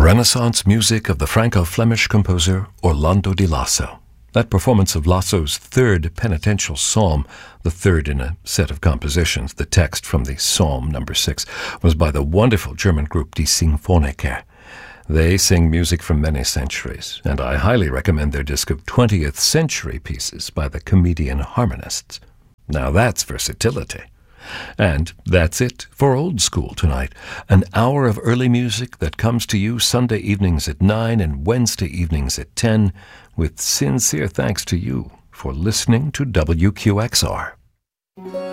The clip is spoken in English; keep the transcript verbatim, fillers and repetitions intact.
Renaissance music of the Franco-Flemish composer Orlando di Lasso. That performance of Lasso's third penitential psalm, the third in a set of compositions, the text from the Psalm number six, was by the wonderful German group Die Symphoniker. They sing music from many centuries, and I highly recommend their disc of twentieth century pieces by the Comedian Harmonists. Now that's versatility. And that's it for Old School tonight. An hour of early music that comes to you Sunday evenings at nine and Wednesday evenings at ten, with sincere thanks to you for listening to W Q X R.